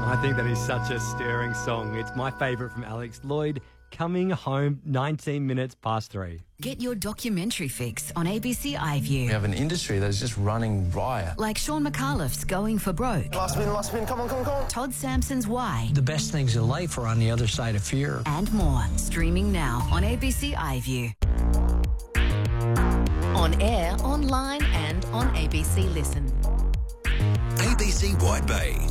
I think that is such a stirring song. It's my favourite from Alex Lloyd, Coming Home, 19 minutes past 3. Get your documentary fix on ABC iView. We have an industry that is just running riot. Like Sean McAuliffe's Going for Broke. Last spin, come on. Todd Sampson's Why. The best things in life are on the other side of fear. And more. Streaming now on ABC iView. On air, online and on ABC Listen. ABC White Bay.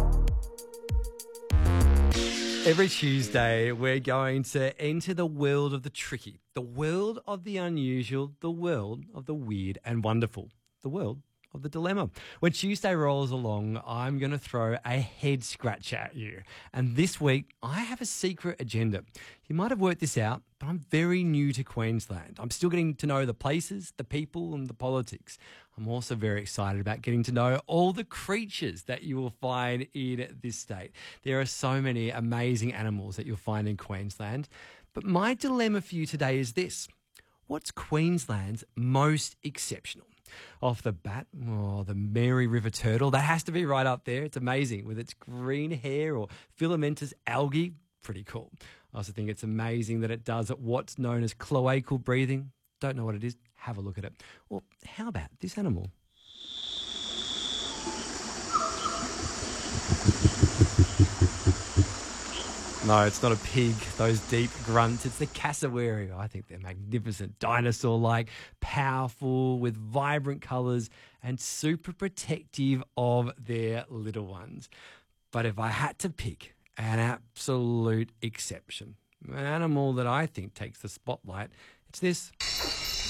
Every Tuesday, we're going to enter the world of the tricky, the world of the unusual, the world of the weird and wonderful, the world of the dilemma. When Tuesday rolls along, I'm going to throw a head scratcher at you. And this week, I have a secret agenda. You might have worked this out, but I'm very new to Queensland. I'm still getting to know the places, the people and the politics. I'm also very excited about getting to know all the creatures that you will find in this state. There are so many amazing animals that you'll find in Queensland. But my dilemma for you today is this. What's Queensland's most exceptional? Off the bat, the Mary River turtle. That has to be right up there. It's amazing with its green hair or filamentous algae. Pretty cool. I also think it's amazing that it does what's known as cloacal breathing. Don't know what it is? Have a look at it. Well, how about this animal? No, it's not a pig, those deep grunts. It's the cassowary. I think they're magnificent, dinosaur-like, powerful, with vibrant colours and super protective of their little ones. But if I had to pick an absolute exception, an animal that I think takes the spotlight, it's this.